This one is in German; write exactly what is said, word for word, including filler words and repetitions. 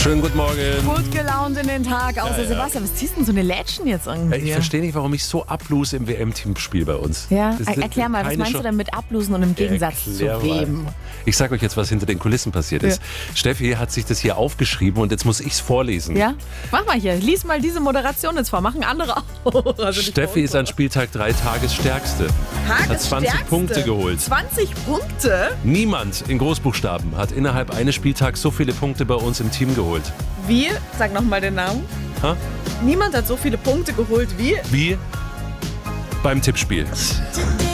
Schönen guten Morgen. Gut gelaunt in den Tag, außer Ja, ja. Sebastian. Was ziehst denn so eine Lätschen jetzt irgendwie? Ich verstehe nicht, warum ich so ablose im W M-Teamspiel bei uns. Ja, Das er- sind erklär mal, was keine meinst du Scho- denn mit ablosen und im Gegensatz Erklär zu wem? mal. Ich sage euch jetzt, was hinter den Kulissen passiert ist. Steffi hat sich das hier aufgeschrieben und jetzt muss ich es vorlesen. Ja? Mach mal hier, lies mal diese Moderation jetzt vor, machen andere auch. Also nicht Steffi nur ist an Spieltag drei Tagesstärkste. Tagesstärkste. Hat zwanzig Punkte geholt. zwanzig Punkte? Niemand in Großbuchstaben hat innerhalb eines Spieltags so viele Punkte bei uns im Team geholt. Wie? Sag nochmal den Namen. Ha? Niemand hat so viele Punkte geholt wie... Wie beim Tippspiel.